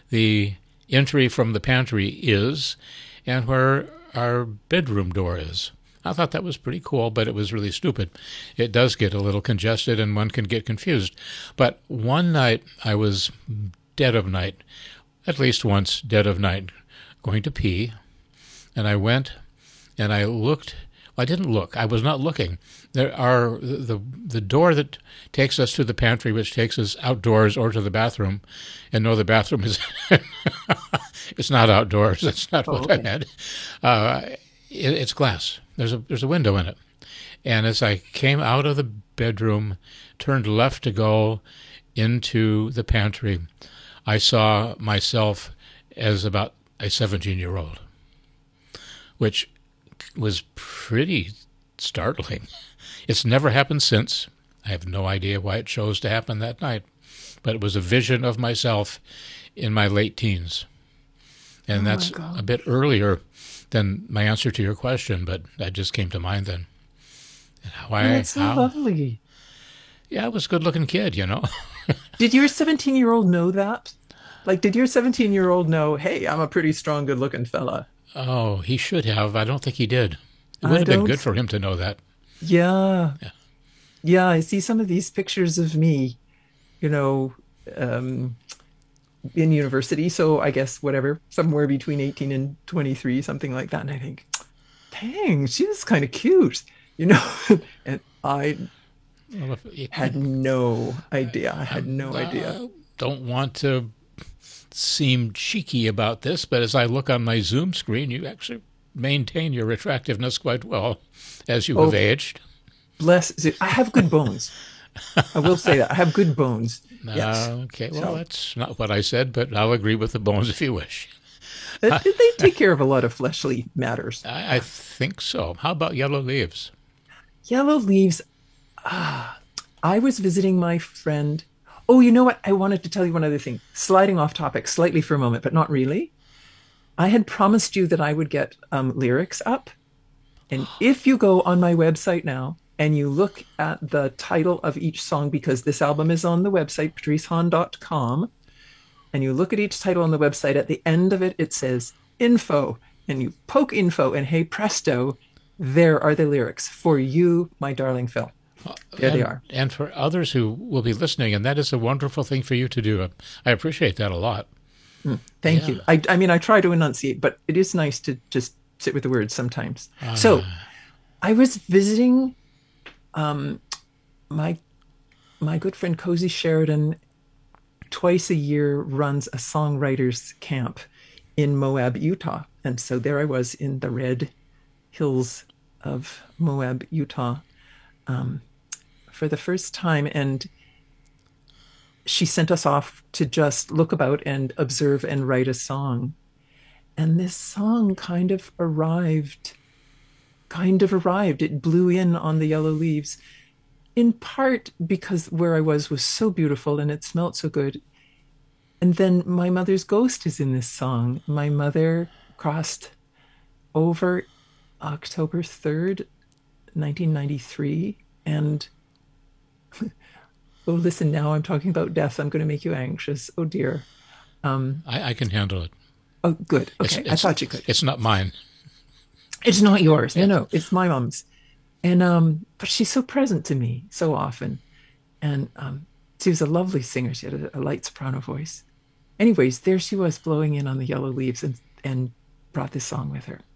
the entry from the pantry is and where our bedroom door is. I thought that was pretty cool, but it was really stupid. It does get a little congested and one can get confused. But one night I was dead of night, at least once dead of night, going to pee, and I went and I looked. I didn't look. I was not looking. There are the door that takes us to the pantry, which takes us outdoors or to the bathroom. And no, the bathroom is it's not outdoors. That's not what I had. It's glass. There's a window in it. And as I came out of the bedroom, turned left to go into the pantry, I saw myself as about a 17-year-old, which was pretty startling. It's never happened since. I have no idea why it chose to happen that night, but it was a vision of myself in my late teens. And that's a bit earlier than my answer to your question, but that just came to mind then. And That's so lovely. Yeah, I was a good-looking kid, Did your 17-year-old know that? Like, did your 17-year-old know, hey, I'm a pretty strong, good-looking fella? Oh, he should have. I don't think he did. It I would have been don't. good for him to know that. Yeah. Yeah. Yeah, I see some of these pictures of me, you know, um, in university. So I guess whatever, somewhere between 18 and 23, something like that. And I think, dang, she was kind of cute, you know? And I Well, had no idea. I had no idea. I don't want to seem cheeky about this, but as I look on my Zoom screen, you actually maintain your attractiveness quite well as you have Oh, aged. bless. I have good bones. I will say that. I have good bones. Yes. Okay, well, So that's not what I said, but I'll agree with the bones if you wish. they take care of a lot of fleshly matters. I think so. How about yellow leaves? Yellow leaves. Ah, I was visiting my friend. Oh, you know what? I wanted to tell you one other thing. Sliding off topic slightly for a moment, but not really. I had promised you that I would get lyrics up. And if you go on my website now and you look at the title of each song, because this album is on the website, patricehahn.com, and you look at each title on the website, at the end of it, it says info. And you poke info, and hey, presto, there are the lyrics for you, my darling Phil. There they are. And for others who will be listening, and that is a wonderful thing for you to do. I appreciate that a lot. Thank Yeah. you. I mean, I try to enunciate, but it is nice to just sit with the words sometimes. So I was visiting um, my my good friend Cozy Sheridan. Twice a year runs a songwriters camp in Moab, Utah, and so there I was in the red hills of Moab, Utah, um, for the first time, and she sent us off to just look about and observe and write a song. And this song kind of arrived. It blew in on the yellow leaves, in part because where I was so beautiful and it smelled so good. And then my mother's ghost is in this song. My mother crossed over October 3rd, 1993. And oh, listen, now I'm talking about death. I'm going to make you anxious. Oh, dear. I can handle it. Oh, good. It's, Okay. I it's, thought you could. it's not mine. It's not yours. No, Yeah. no, it's my mom's. And but she's so present to me so often. And she was a lovely singer. She had a light soprano voice. Anyways, there she was blowing in on the yellow leaves and brought this song with her.